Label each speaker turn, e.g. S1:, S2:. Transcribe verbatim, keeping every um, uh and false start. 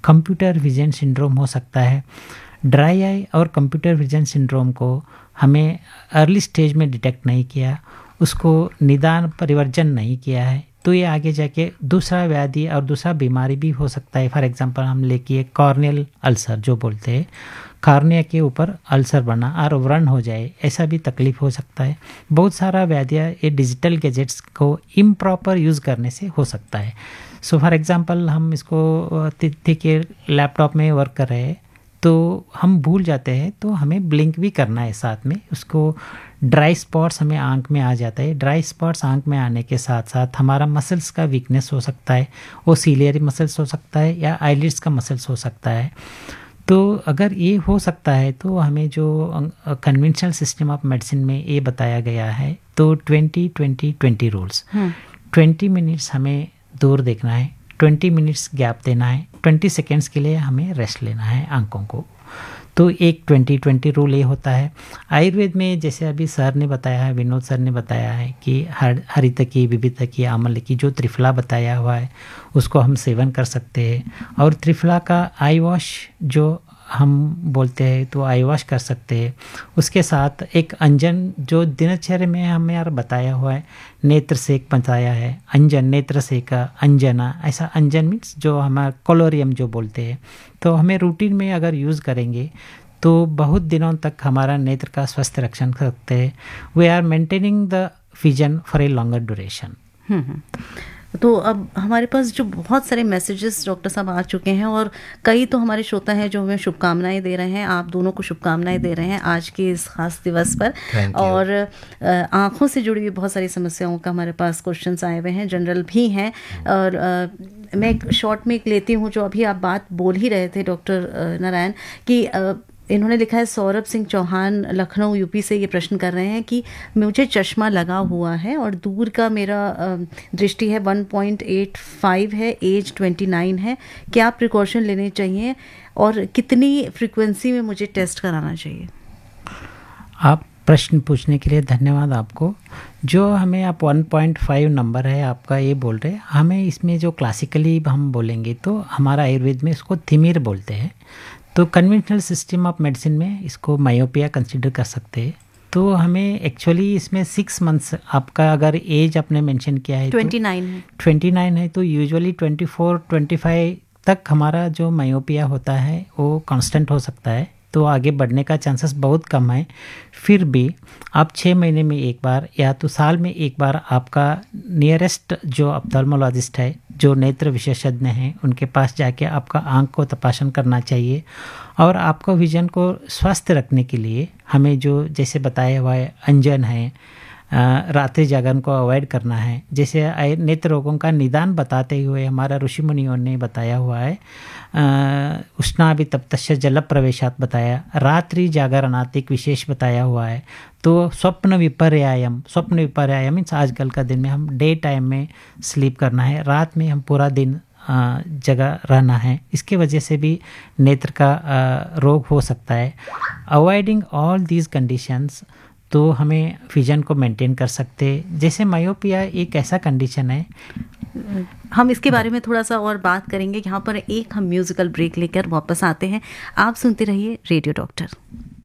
S1: Computer vision syndrome हो सकता है। ड्राई आई और कंप्यूटर विजन सिंड्रोम को हमें अर्ली स्टेज में डिटेक्ट नहीं किया, उसको निदान परिवर्जन नहीं किया है, तो ये आगे जाके दूसरा व्याधि और दूसरा बीमारी भी हो सकता है। फॉर एग्जांपल हम लेके कॉर्नियल अल्सर जो बोलते हैं, कॉर्निया के ऊपर अल्सर बना और व्रण हो जाए, ऐसा भी तकलीफ हो सकता है। बहुत सारा व्याधियाँ ये डिजिटल गैजेट्स को इम्प्रॉपर यूज़ करने से हो सकता है। सो फॉर एग्जांपल हम इसको देखिए लैपटॉप में वर्क कर रहे हैं तो हम भूल जाते हैं, तो हमें ब्लिंक भी करना है साथ में। उसको ड्राई स्पॉट्स हमें आंख में आ जाता है। ड्राई स्पॉट्स आंख में आने के साथ साथ हमारा मसल्स का वीकनेस हो सकता है, वो सीलियरी मसल्स हो सकता है या आईलिड्स का मसल्स हो सकता है। तो अगर ये हो सकता है तो हमें जो कन्वेंशनल सिस्टम ऑफ मेडिसिन में ये बताया गया है, तो twenty twenty twenty rules, twenty minutes हमें दूर देखना है, ट्वेंटी मिनट्स गैप देना है, ट्वेंटी सेकेंड्स के लिए हमें रेस्ट लेना है आंखों को। तो एक ट्वेंटी ट्वेंटी रूल ये होता है। आयुर्वेद में जैसे अभी सर ने बताया है, विनोद सर ने बताया है कि हर हरितकी, विविधकी, आमलकी जो त्रिफला बताया हुआ है उसको हम सेवन कर सकते हैं। और त्रिफला का आई वॉश जो हम बोलते हैं तो आई वॉश कर सकते हैं। उसके साथ एक अंजन जो दिनचर्या में हमें यार बताया हुआ है, नेत्र सेक बताया है, अंजन, नेत्र सेका, अंजना, ऐसा अंजन मीन्स जो हमारा कोलोरियम जो बोलते हैं, तो हमें रूटीन में अगर यूज़ करेंगे तो बहुत दिनों तक हमारा नेत्र का स्वस्थ रक्षण कर सकते हैं। We are maintaining the vision for a longer duration.
S2: तो अब हमारे पास जो बहुत सारे मैसेजेस डॉक्टर साहब आ चुके हैं और कई तो हमारे श्रोता हैं जो हमें शुभकामनाएं दे रहे हैं, आप दोनों को शुभकामनाएं दे रहे हैं आज के इस खास दिवस पर। और आँखों से जुड़ी हुई बहुत सारी समस्याओं का हमारे पास क्वेश्चंस आए हुए हैं, जनरल भी हैं। और आ, मैं एक शॉर्ट में एक लेती हूँ जो अभी आप बात बोल ही रहे थे डॉक्टर नारायण कि आ, इन्होंने लिखा है, सौरभ सिंह चौहान लखनऊ यूपी से ये प्रश्न कर रहे हैं कि मुझे चश्मा लगा हुआ है और दूर का मेरा दृष्टि है वन पॉइंट एट फाइव है, एज ट्वेंटी नाइन है, क्या प्रिकॉशन लेने चाहिए और कितनी फ्रीक्वेंसी में मुझे टेस्ट कराना चाहिए?
S1: आप प्रश्न पूछने के लिए धन्यवाद आपको। जो हमें आप वन पॉइंट फाइव नंबर है आपका ये बोल रहे हैं, हमें इसमें जो क्लासिकली हम बोलेंगे तो हमारा आयुर्वेद में इसको थिमिर बोलते हैं। तो कन्वेंशनल सिस्टम ऑफ मेडिसिन में इसको मायोपिया कंसिडर कर सकते हैं। तो हमें एक्चुअली इसमें सिक्स मंथ्स, आपका अगर एज आपने मेंशन किया है
S2: ट्वेंटी नाइन है,
S1: ट्वेंटी नाइन है, तो usually twenty four twenty five तक हमारा जो मायोपिया होता है वो कांस्टेंट हो सकता है, तो आगे बढ़ने का चांसेस बहुत कम है। फिर भी आप छः महीने में एक बार या तो साल में एक बार आपका नियरेस्ट जो ऑप्थेल्मोलॉजिस्ट है, जो नेत्र विशेषज्ञ हैं, उनके पास जाके आपका आंख को तपाशन करना चाहिए। और आपको विजन को स्वस्थ रखने के लिए हमें जो जैसे बताया हुआ है अंजन है, रात्रि जागरण को अवॉइड करना है। जैसे नेत्र रोगों का निदान बताते हुए हमारा ऋषि मुनियों ने बताया हुआ है, उष्णाभितप्तस्य जल प्रवेशात बताया, रात्रि जागरणात एक विशेष बताया हुआ है। तो स्वप्न विपर्यायम, स्वप्न विपर्यायम मीन्स आजकल का दिन में हम डे टाइम में स्लीप करना है, रात में हम पूरा दिन जगह रहना है। इसके वजह से भी नेत्र का रोग हो सकता है। अवॉइडिंग ऑल दीज कंडीशंस तो हमें विजन को मेंटेन कर सकते। जैसे मायोपिया एक ऐसा कंडीशन है,
S2: हम इसके बारे में थोड़ा सा और बात करेंगे। यहाँ पर एक हम म्यूजिकल ब्रेक लेकर वापस आते हैं। आप सुनते रहिए रेडियो डॉक्टर।